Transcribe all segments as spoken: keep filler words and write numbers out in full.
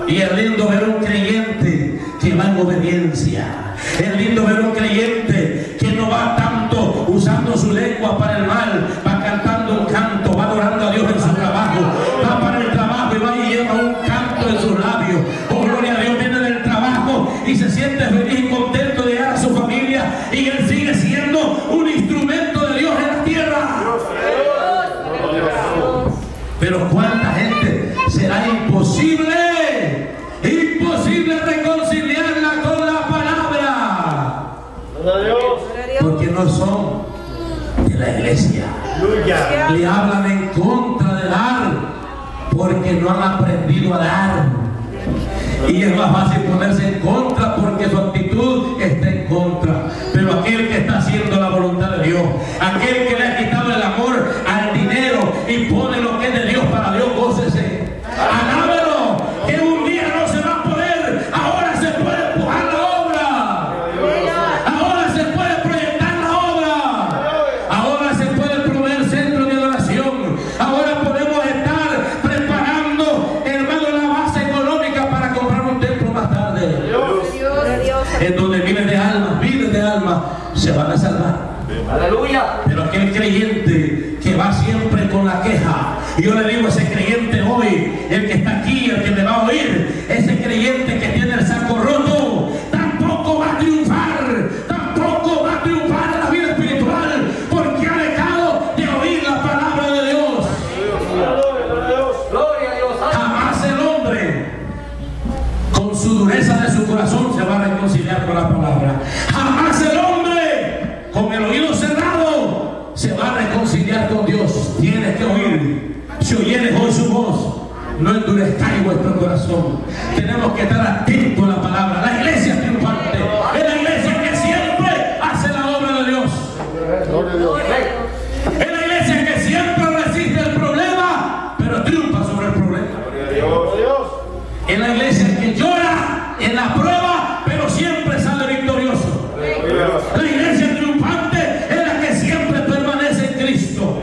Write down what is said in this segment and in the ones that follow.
Y es lindo ver un creyente que va en obediencia. Es lindo ver un creyente que no va tanto usando su lengua para el mal, va cantando un canto, va adorando a Dios en su trabajo, va para el trabajo y va y lleva un canto en sus labios. Oh, gloria a Dios, viene del trabajo y se siente feliz y contento de llegar a su familia, y él sigue siendo un instrumento de Dios en la tierra. Pero cuánta gente será imposible, imposible reconciliarla con la palabra, porque no son de la iglesia. Le hablan en contra de dar, porque no han aprendido a dar. Y es más fácil ponerse en contra porque su actitud está en contra. Pero aquel que está haciendo la voluntad de Dios, aquel que le ha quitado el amor al dinero y pone lo que es de Dios para Dios, gócese, alábelo, que un día no se va a poder. Ahora se puede empujar la obra, ahora se puede proyectar la obra, ahora se puede proveer centro de adoración, ahora podemos estar preparando, hermano, la base económica para comprar un templo más tarde, en donde miles de almas, miles de almas se van a salvar. Aleluya. Pero aquel creyente que va siempre con la queja, y yo le digo a ese creyente hoy, el que está aquí, el que me va a oír, ese creyente que tiene el saco roto, tampoco va a triunfar, tampoco va a triunfar en la vida espiritual, porque ha dejado de oír la palabra de Dios. Jamás el hombre con su dureza de su corazón se va a reconciliar con la palabra. Jamás el hombre con el oído cerrado se va a reconciliar con Dios. Tienes que oír. Si oyeres hoy su voz, no endurezcáis vuestro corazón. Tenemos que estar atentos a la palabra. La iglesia es triunfante, es la iglesia que siempre hace la obra de Dios, es la iglesia que siempre resiste el problema pero triunfa sobre el problema, es la iglesia que llora en la prueba pero siempre sale victorioso. La iglesia triunfante es la que siempre permanece en Cristo.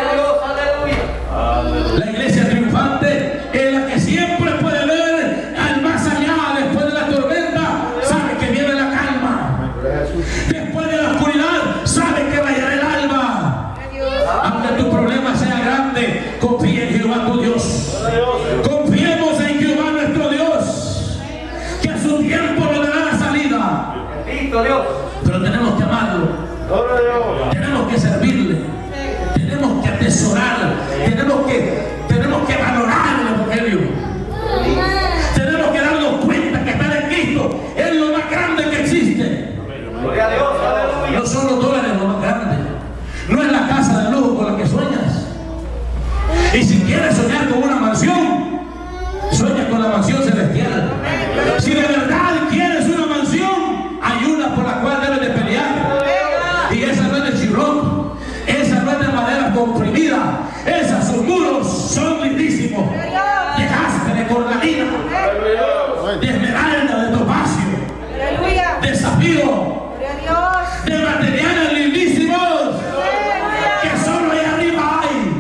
La iglesia triunfante es la que siempre puede ver al más allá. Después de la tormenta sabe que viene la calma, después de la oscuridad sabe que va a llegar el alba. Aunque tu problema sea grande, confía en Jehová tu Dios. Confiemos en Jehová nuestro Dios, que a su tiempo nos dará la salida. Pero tenemos que amarlo, tenemos que servirle, tenemos que atesorar, tenemos que, tenemos que valorar el evangelio, tenemos que darnos cuenta que estar en Cristo es lo más grande que existe. No son los dólares lo más grande, no es la casa de lujo con la que sueñas. Y si quieres soñar con una mansión, sueña con la mansión celestial. Si de verdad quieres una mansión, hay una por la cual debes de pelear, y esa no es de chirrón, esa no es de madera comprimida, esas sus muros son lindísimos, de jaspe, de cornalina, de esmeralda, de topacio, de zafiro, de materiales lindísimos que solo ahí arriba hay.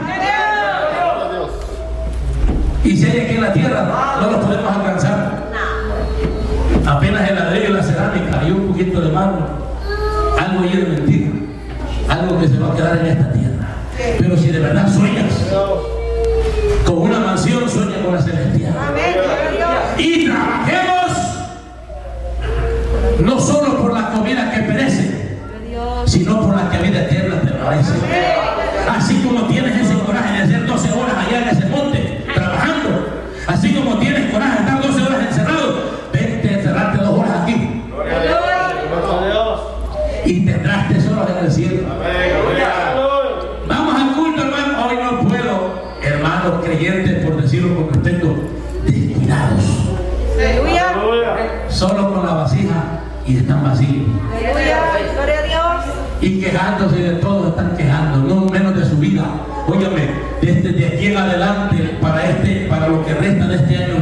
Y si hay aquí en la tierra, no los podemos alcanzar. Apenas el ladrillo y la cerámica y un poquito de mármol, algo ahí de mentira, algo que se va a quedar en esta tierra. Pero si de verdad sueñas con una mansión, sueña con la celestial. Y trabajemos no solo por la comida que perece, sino por la que a vida eterna te parece. Así como tienes ese coraje de hacer doce horas allá en ese monte trabajando, así como tienes coraje de estar doce horas encerrado, vente a encerrarte dos horas aquí y tendrás tesoros en el cielo. Vamos al culto, hermano. Hoy no puedo, hermanos creyentes, por decirlo con respeto, descuidados, solo con la vasija y están vacíos, y quejándose de todo, están quejando, no menos de su vida. Óyame, desde de aquí en adelante, para este, para lo que resta de este año